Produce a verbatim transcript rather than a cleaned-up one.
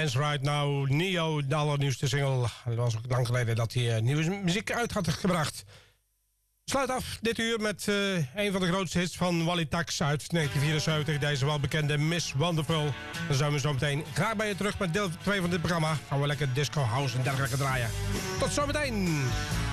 Dance Right Now. Neo, de allernieuwste single. Het was ook lang geleden dat hij uh, nieuwe muziek uit had gebracht. Sluit af dit uur met uh, een van de grootste hits van Wally Tax uit negentien vierenzeventig. Deze welbekende Miss Wonderful. Dan zijn we zo meteen graag bij je terug met deel twee van dit programma. Gaan we lekker disco, house en dergelijke draaien. Tot zometeen!